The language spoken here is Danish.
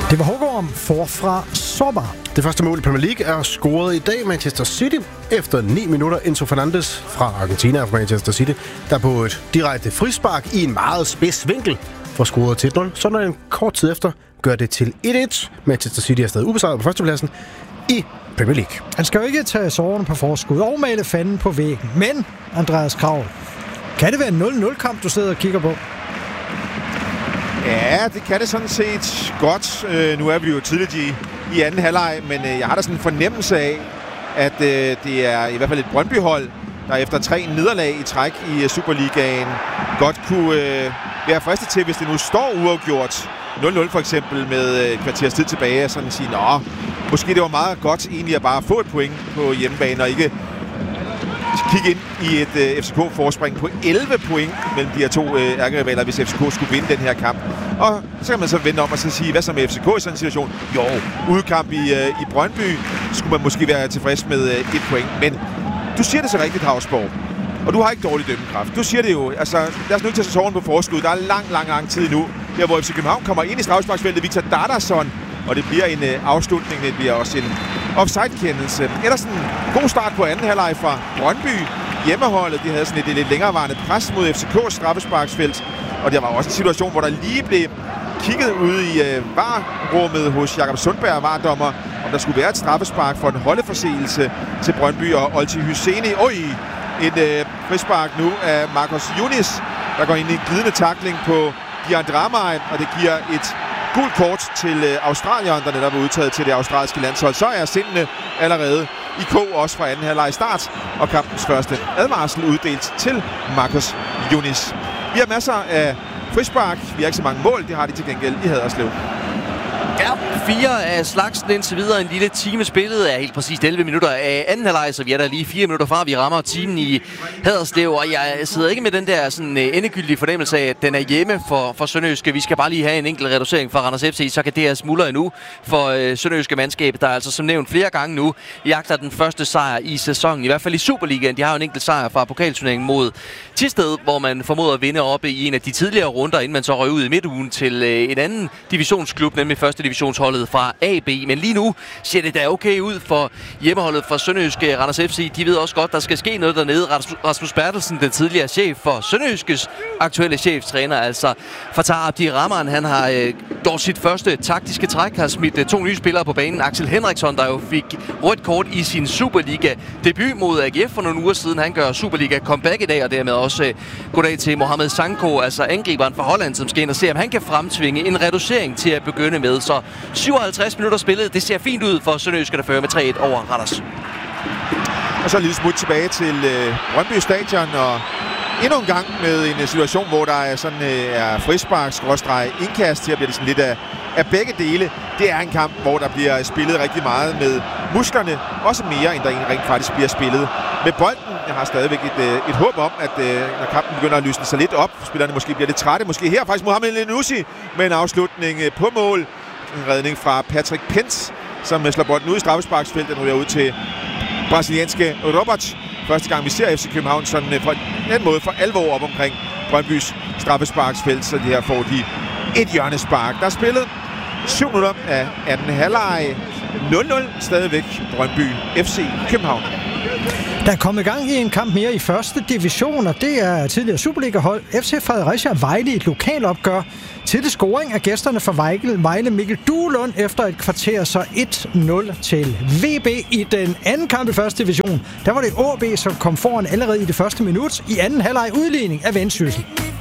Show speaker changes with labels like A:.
A: Det var Hågård forfra sårbar.
B: Det første mål i Premier League er scoret i dag. Manchester City efter 9 minutter. Enzo Fernandes fra Argentina fra Manchester City, der på et direkte frispark i en meget spids vinkel får scoret til 1-0. Så når en kort tid efter gør det til 1-1. Manchester City er stadig ubesejret på førstepladsen i Premier League.
A: Han skal jo ikke tage sårene på forskud og male fanden på væggen. Men, Andreas Krav, kan det være en 0-0-kamp, du sidder og kigger på?
C: Ja, det kan det sådan set godt. Nu er vi jo tidligt i anden halvleg, men jeg har da sådan en fornemmelse af, at det er i hvert fald et Brøndby-hold, der efter 3 nederlag i træk i Superligaen godt kunne være fristet til, hvis det nu står uafgjort 0-0 for eksempel med et kvarters tid tilbage, og sådan sige, nå, måske det var meget godt egentlig at bare få et point på hjemmebane og ikke kigge ind i et FCK-forspring på 11 point mellem de her to ærkerivaler, hvis FCK skulle vinde den her kamp. Og så kan man så vende om og så sige, hvad så med FCK i sådan en situation? Jo, udkamp i Brøndby skulle man måske være tilfreds med 1 point. Men du siger det så rigtigt, Havsborg. Og du har ikke dårlig dømmekraft. Du siger det jo, altså lad os nu ikke tage sæsonen på forskud. Der er lang tid nu, der hvor FC København kommer ind i straffesparksfeltet. Victor Dardarsson, og det bliver en afslutning, det bliver også en offside-kendelse. Ellers en god start på anden halvleg fra Brøndby. Hjemmeholdet, de havde sådan et lidt længerevarende pres mod FCK's straffesparksfelt. Og der var også en situation, hvor der lige blev kigget ude i VAR-rummet hos Jakob Sundberg, VAR-dommer, om der skulle være et straffespark for en holdeforseelse til Brøndby og Olti Hyseni. Et frispark nu af Marcos Yunis, der går ind i en glidende tackling på Dian Dramay, og det giver et gult kort til australieren, der netop er udtaget til det australske landshold. Så er sindene allerede i kog også fra anden halvleg start, og kampens første advarsel uddelt til Marcos Yunis. Vi har masser af frispark. Vi har ikke så mange mål. Det har de til gengæld i Haderslev.
D: Ja, 4 af slagsen indtil videre. En lille time spillet er helt præcis 11 minutter af anden halvleg, så vi er der lige 4 minutter fra. Vi rammer timen i Haderslev, og jeg sidder ikke med den der sådan endegyldige fornemmelse af, at den er hjemme for Sønderjyske. Vi skal bare lige have en enkelt reducering fra Randers FC, så kan det her smuldre endnu for Sønderjyske mandskab, der altså som nævnt flere gange nu jagter den første sejr i sæsonen. I hvert fald i Superligaen. De har jo en enkelt sejr fra pokalturneringen mod Thisted, hvor man formoder at vinde oppe i en af de tidligere runder, inden man så røg ud i midtugen til en anden divisionsklub, nemlig første divisionsholdet fra AB. Men lige nu ser det da okay ud for hjemmeholdet fra Sønderjyske. Randers FC, de ved også godt, der skal ske noget dernede. Rasmus Bertelsen, den tidligere chef for Sønderjyskes aktuelle cheftræner, altså Fatah Abdirahman, han har gjort sit første taktiske træk, har smidt 2 nye spillere på banen. Axel Henriksson, der jo fik rødt kort i sin Superliga-debut mod AGF for nogle uger siden. Han gør Superliga-comeback i dag, og dermed også goddag til Mohamed Sanko, altså angriberen fra Holland, som skal ind og se, om han kan fremtvinge en reducering til at begynde med. Så 57 minutter spillet. Det ser fint ud for Sønderjyske, der fører med 3-1 over Randers.
C: Og så en lille smut tilbage til Brøndby Stadion, og endnu en gang med en situation, hvor der er sådan frispark/indkast. Her bliver det sådan lidt af begge dele. Det er en kamp, hvor der bliver spillet rigtig meget med musklerne. Også mere, end der rent faktisk bliver spillet med bolden. Jeg har stadigvæk et håb om, at når kampen begynder at lysne sig lidt op, spillerne måske bliver lidt trætte. Måske her faktisk Mohamed Lenussi med en afslutning på mål. En redning fra Patrick Pence, som slår bolden ud i straffesparksfeltet. Den ryger ud til brasilianske Robert. Første gang vi ser FC København sådan på en måde for alvor op omkring Brøndbys straffesparksfelt, så det her får de et hjørnespark. Der er spillet 7 minutter af anden halvleg. 0-0 stadigvæk Brøndby FC København.
A: Der er kommet gang i en kamp mere i første division, og det er tidligere Superliga-hold FC Fredericia Vejle i et lokalopgør. Til det scoring af gæsterne fra Vejle Mikkel Duelund efter et kvarter, så 1-0 til VB i den anden kamp i første division. Der var det AB, som kom foran allerede i det første minut i anden halvleg udligning af Vendsyssel.